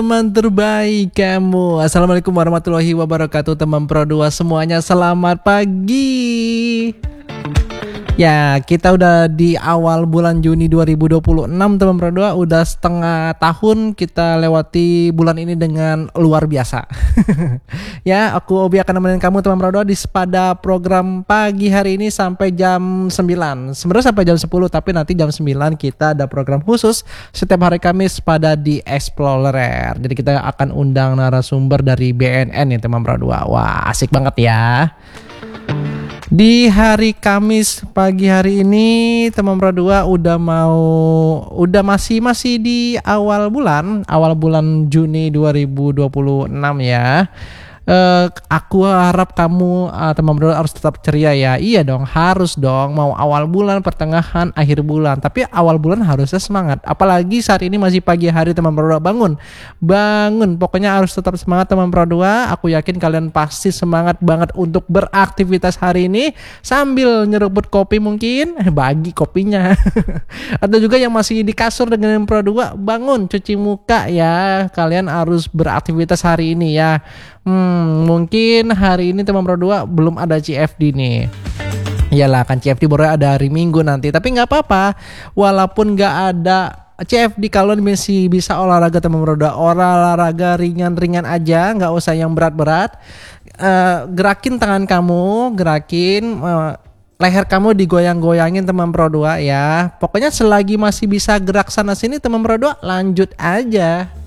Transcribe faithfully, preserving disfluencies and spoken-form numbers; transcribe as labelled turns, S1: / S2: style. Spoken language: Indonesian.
S1: Teman terbaik kamu. Assalamualaikum warahmatullahi wabarakatuh teman Pro dua semuanya, selamat pagi. Ya, kita udah di awal bulan Juni dua ribu dua puluh enam teman Pro dua. Udah setengah tahun kita lewati bulan ini dengan luar biasa. Ya, aku Obi akan nemenin kamu teman Pro dua di pada program pagi hari ini sampai jam sembilan. Sebenarnya sampai jam sepuluh, tapi nanti jam sembilan kita ada program khusus setiap hari Kamis pada di Explorer. Jadi kita akan undang narasumber dari B N N ya teman Pro dua. Wah, asik banget ya. Di hari Kamis pagi hari ini teman Pro dua udah mau udah masih masih di awal bulan, awal bulan Juni dua ribu dua puluh enam ya. Uh, aku harap kamu uh, teman Pro dua harus tetap ceria ya. Iya dong, harus dong. Mau awal bulan, pertengahan, akhir bulan, tapi awal bulan harusnya semangat. Apalagi saat ini masih pagi hari teman Pro dua. Bangun, bangun. Pokoknya harus tetap semangat teman Pro dua. Aku yakin kalian pasti semangat banget untuk beraktivitas hari ini sambil nyeruput kopi mungkin. Bagi kopinya. Atau juga yang masih di kasur dengan Pro dua, bangun, cuci muka ya. Kalian harus beraktivitas hari ini ya. Hmm, mungkin hari ini teman Pro dua belum ada C F D nih. Iyalah, kan C F D baru ada hari Minggu nanti. Tapi nggak apa-apa, walaupun nggak ada C F D, kalau masih bisa olahraga teman Pro dua, olahraga ringan-ringan aja, nggak usah yang berat-berat. Uh, gerakin tangan kamu, gerakin uh, leher kamu digoyang-goyangin teman Pro dua ya. Pokoknya selagi masih bisa gerak sana sini teman Pro dua, lanjut aja.